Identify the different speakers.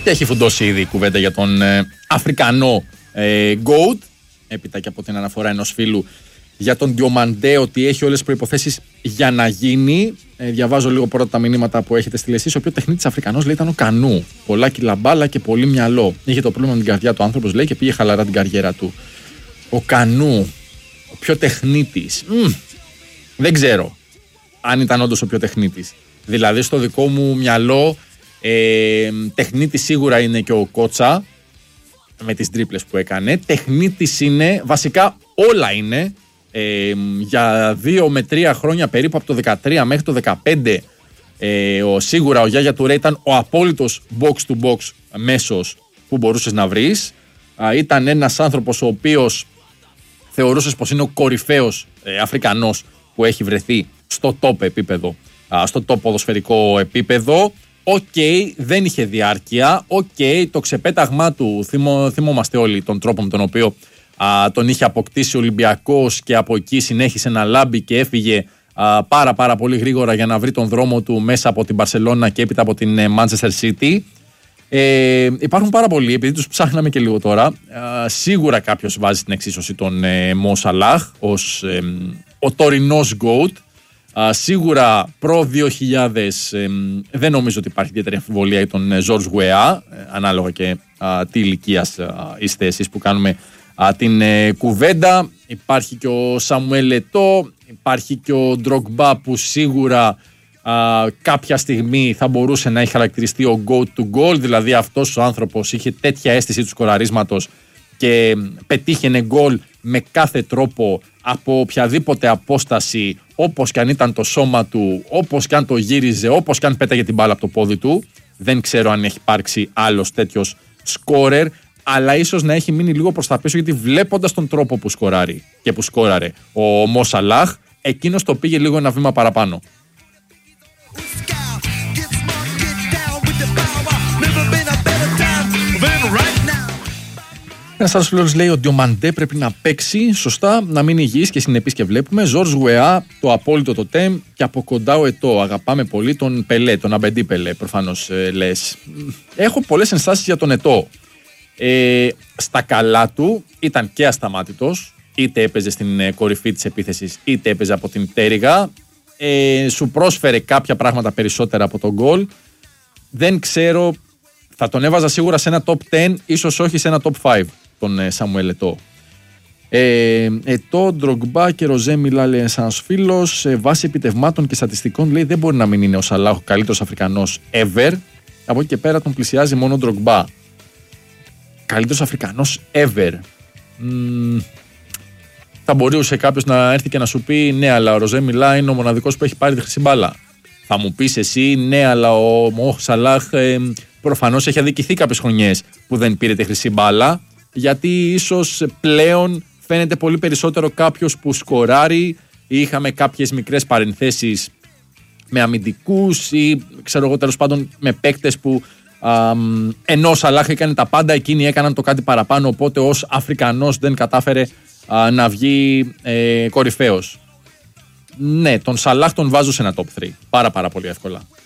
Speaker 1: Και έχει φουντώσει ήδη η κουβέντα για τον Αφρικανό GOAT. Έπειτα και από την αναφορά ενός φίλου για τον Διομαντέ ότι έχει όλες τις προϋποθέσεις για να γίνει. Διαβάζω λίγο πρώτα τα μηνύματα που έχετε στείλει εσείς. Ο πιο τεχνίτης Αφρικανός λέει ήταν ο Κανού. Πολλά κιλά μπάλα και πολύ μυαλό. Είχε το πρόβλημα με την καρδιά του άνθρωπος, λέει, και πήγε χαλαρά την καριέρα του. Ο Κανού, ο πιο τεχνίτης. Δεν ξέρω αν ήταν όντως ο πιο τεχνίτης. Δηλαδή στο δικό μου μυαλό τεχνίτης σίγουρα είναι και ο Κότσα με τις τρίπλες που έκανε. Τεχνίτης είναι, βασικά όλα είναι. Για 2 με 3 χρόνια περίπου, από το 13 μέχρι το 15, σίγουρα ο Γιάγια Τουρέ ήταν ο απόλυτος box to box μέσος που μπορούσες να βρεις. Ήταν ένας άνθρωπος ο οποίος θεωρούσες πως είναι ο κορυφαίος Αφρικανός που έχει βρεθεί στο top επίπεδο, στο top ποδοσφαιρικό επίπεδο. Δεν είχε διάρκεια. Το ξεπέταγμά του, θυμόμαστε όλοι τον τρόπο με τον οποίο τον είχε αποκτήσει ο Ολυμπιακός και από εκεί συνέχισε να λάμπει και έφυγε πάρα πολύ γρήγορα για να βρει τον δρόμο του μέσα από την Μπαρσελόνα και έπειτα από την Manchester City. Υπάρχουν πάρα πολλοί, επειδή τους ψάχναμε και λίγο τώρα. Σίγουρα κάποιος βάζει στην εξίσωση τον Μο Σαλάχ ως ο τωρινός GOAT. Σίγουρα προ 2000 δεν νομίζω ότι υπάρχει ιδιαίτερη αμφιβολία για τον Ζορζ Γουεά, ανάλογα και τι ηλικίας είστε εσείς που κάνουμε την κουβέντα. Υπάρχει και ο Σαμουέλ Ετό, υπάρχει και ο Ντρογκμπά που σίγουρα κάποια στιγμή θα μπορούσε να έχει χαρακτηριστεί ο GOAT to goal, δηλαδή αυτός ο άνθρωπος είχε τέτοια αίσθηση του σκοραρίσματος και πετύχαινε γκολ με κάθε τρόπο από οποιαδήποτε απόσταση, όπως και αν ήταν το σώμα του, όπως και αν το γύριζε, όπως και αν πέταγε την μπάλα από το πόδι του. Δεν ξέρω αν έχει υπάρξει άλλος τέτοιος σκόρερ, αλλά ίσως να έχει μείνει λίγο προς τα πίσω, γιατί βλέποντας τον τρόπο που σκοράρει και που σκόραρε ο Μο Σαλάχ, εκείνος το πήγε λίγο ένα βήμα παραπάνω. Ένας άλλος φίλος λέει ότι ο Μαντέ πρέπει να παίξει σωστά, να μείνει υγιής και συνεπής και βλέπουμε. Ζορζ Γουεά, το απόλυτο το τέμ και από κοντά ο Ετώ. Αγαπάμε πολύ τον Πελέ, τον Αμπεντί Πελέ, προφανώς λες. Έχω πολλές ενστάσεις για τον Ετώ. Στα καλά του ήταν και ασταμάτητος, είτε έπαιζε στην κορυφή της επίθεσης είτε έπαιζε από την πτέρυγα. Σου πρόσφερε κάποια πράγματα περισσότερα από τον γκολ. Δεν ξέρω, θα τον έβαζα σίγουρα σε ένα top 10, ίσως όχι σε ένα top 5 τον Σαμουέλ Ετώ. Ετώ, Ντρογκμπά και Ροζέ Μιλά, λέει ένας φίλος, βάσει επιτευγμάτων και στατιστικών λέει δεν μπορεί να μην είναι ο Σαλάχ ο καλύτερος Αφρικανός ever. Από εκεί και πέρα τον πλησιάζει μόνο ο Ντρογκμπά. Καλύτερος Αφρικανός ever. Θα μπορούσε κάποιος να έρθει και να σου πει ναι, αλλά ο Ροζέ Μιλά είναι ο μοναδικός που έχει πάρει τη χρυσή μπάλα. Θα μου πεις εσύ ναι, αλλά ο Μο Σαλάχ προφανώς έχει αδικηθεί κάποιες χρονιές που δεν πήρε τη χρυσή μπάλα, γιατί ίσως πλέον φαίνεται πολύ περισσότερο κάποιος που σκοράρει. Είχαμε κάποιες μικρές παρενθέσεις με αμυντικούς ή ξέρω εγώ τέλος πάντων με παίκτες που ενώ ο Σαλάχ έκανε τα πάντα, εκείνοι έκαναν το κάτι παραπάνω, οπότε ως Αφρικανός δεν κατάφερε να βγει κορυφαίος. Ναι, τον Σαλάχ τον βάζω σε ένα top 3 πάρα πολύ εύκολα.